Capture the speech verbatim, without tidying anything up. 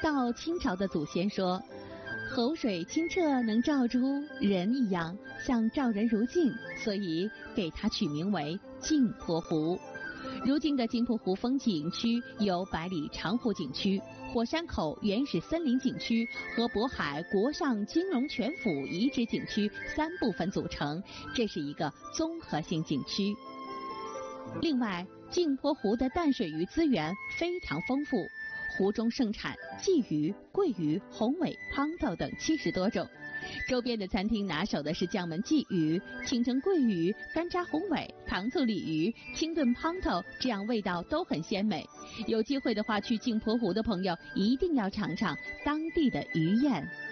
到清朝的祖先说，湖水清澈能照出人一样，像照人如镜，所以给它取名为镜泊湖。如今的镜泊湖风景区由百里长湖景区、火山口原始森林景区和渤海国上金龙泉府遗址景区三部分组成，这是一个综合性景区。另外，镜泊湖的淡水鱼资源非常丰富，湖中盛产鲫鱼、桂鱼、红尾、胖头等七十多种。周边的餐厅拿手的是酱焖鲫鱼、清蒸桂鱼、干炸红尾、糖醋鲤鱼、清炖胖头，这样味道都很鲜美。有机会的话，去镜泊湖的朋友一定要尝尝当地的鱼宴。